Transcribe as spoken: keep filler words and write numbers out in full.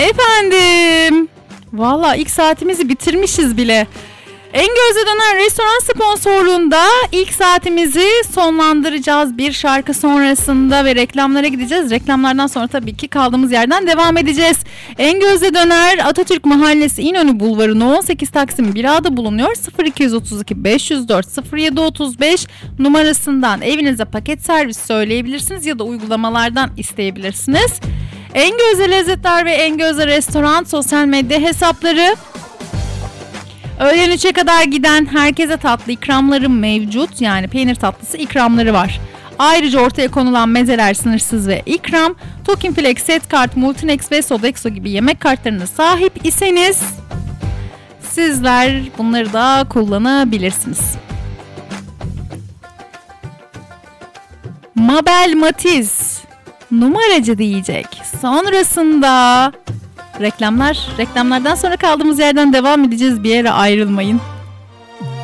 Efendim. Valla ilk saatimizi bitirmişiz bile. En Gözde Döner restoran sponsorluğunda ilk saatimizi sonlandıracağız. Bir şarkı sonrasında ve reklamlara gideceğiz. Reklamlardan sonra tabii ki kaldığımız yerden devam edeceğiz. En Gözde Döner Atatürk Mahallesi İnönü Bulvarı No on sekiz Taksim bir A'da bulunuyor. sıfır iki otuz iki beş yüz dört sıfır yedi otuz beş numarasından evinize paket servis söyleyebilirsiniz ya da uygulamalardan isteyebilirsiniz. En Gözde Lezzetler ve En Gözde Restoran sosyal medya hesapları. Öğlen üçe kadar giden herkese tatlı ikramları mevcut. Yani peynir tatlısı ikramları var. Ayrıca ortaya konulan mezeler sınırsız ve ikram. Tokin Flex, Set Kart, Multinex ve Sodexo gibi yemek kartlarına sahip iseniz sizler bunları da kullanabilirsiniz. Mabel Matiz numaracı diyecek. Sonrasında reklamlar, reklamlardan sonra kaldığımız yerden devam edeceğiz. Bir yere ayrılmayın.